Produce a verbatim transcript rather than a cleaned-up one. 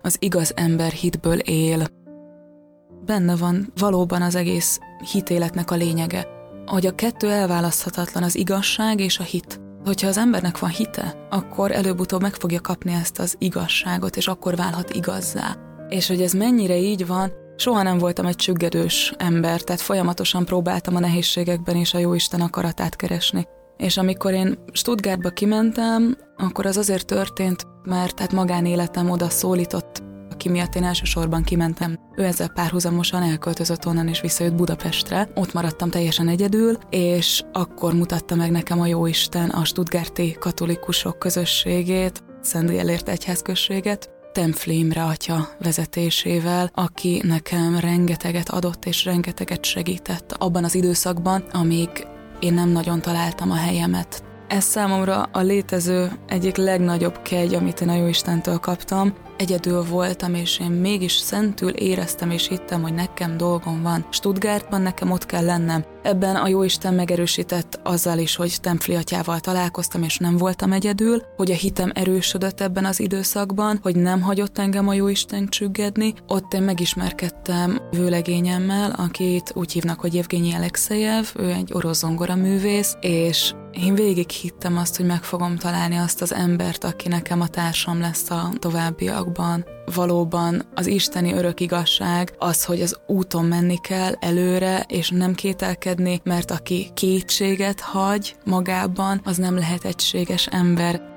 az igaz ember hitből él. Benne van valóban az egész hitéletnek a lényege, hogy a kettő elválaszthatatlan, az igazság és a hit. Hogyha az embernek van hite, akkor előbb-utóbb meg fogja kapni ezt az igazságot, és akkor válhat igazzá. És hogy ez mennyire így van, soha nem voltam egy csüggedős ember, tehát folyamatosan próbáltam a nehézségekben és a jóisten akaratát keresni. És amikor én Stuttgartba kimentem, akkor az azért történt, mert hát magánéletem oda szólított, aki miatt én elsősorban kimentem. Ő ezzel párhuzamosan elköltözött onnan és visszajött Budapestre. Ott maradtam teljesen egyedül, és akkor mutatta meg nekem a jóisten a stuttgarti katolikusok közösségét, Szent Gellért egyházközséget, Templi Imre atya vezetésével, aki nekem rengeteget adott és rengeteget segített abban az időszakban, amíg én nem nagyon találtam a helyemet. Ez számomra a létező egyik legnagyobb kegy, amit én a jóistentől kaptam. Egyedül voltam, és én mégis szentül éreztem és hittem, hogy nekem dolgom van. Stuttgartban nekem ott kell lennem. Ebben a jóisten megerősített azzal is, hogy Templi atyával találkoztam, és nem voltam egyedül, hogy a hitem erősödött ebben az időszakban, hogy nem hagyott engem a jóisten csüggedni. Ott én megismerkedtem vőlegényemmel, akit úgy hívnak, hogy Evgenyi Alexejev, ő egy orosz zongoraművész, és én végig hittem azt, hogy meg fogom találni azt az embert, aki nekem a társam lesz a továbbiakban. Valóban az isteni örök igazság az, hogy az úton menni kell előre, és nem kételkedni, mert aki kétséget hagy magában, az nem lehet egységes ember.